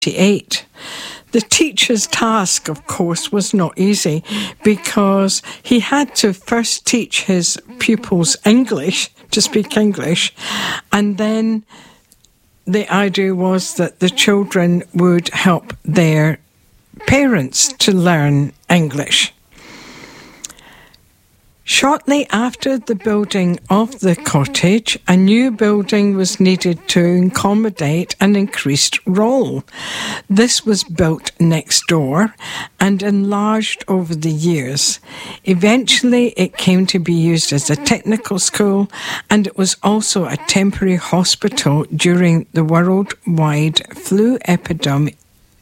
1988. The teacher's task, of course, was not easy because he had to first teach his pupils English, to speak English, and then the idea was that the children would help their parents to learn English. Shortly after the building of the cottage, a new building was needed to accommodate an increased role. This was built next door and enlarged over the years. Eventually, it came to be used as a technical school, and it was also a temporary hospital during the worldwide flu epidemic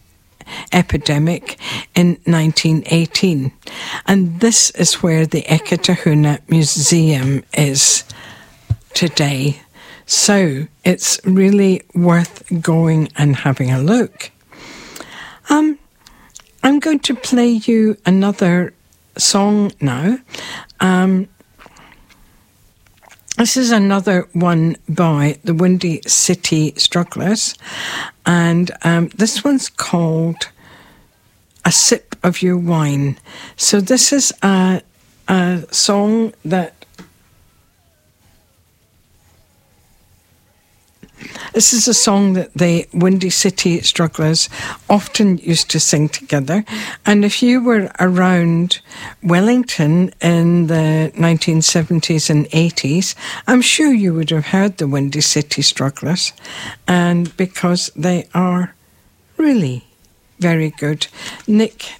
in 1918. And this is where the Eketahuna Museum is today. So it's really worth going and having a look. I'm going to play you another song now. This is another one by the Windy City Strugglers, and this one's called A Sip of Your Wine. So this is a song that the Windy City Strugglers often used to sing together. And if you were around Wellington in the 1970s and 80s, I'm sure you would have heard the Windy City Strugglers, and because they are really very good. Nick,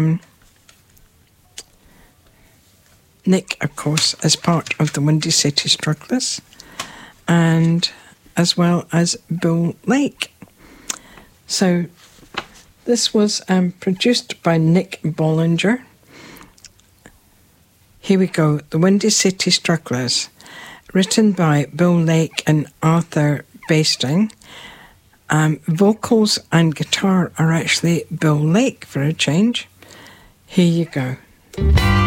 of course, is part of the Windy City Strugglers, and as well as Bill Lake. So this was produced by Nick Bollinger. Here we go, The Windy City Strugglers, written by Bill Lake and Arthur Basting. Vocals and guitar are actually Bill Lake for a change. Here you go.